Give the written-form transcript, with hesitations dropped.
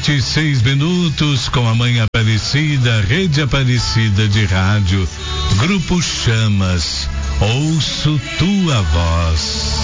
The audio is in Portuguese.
6:26 com a Mãe Aparecida, Rede Aparecida de Rádio, Grupo Chamas, ouço tua voz.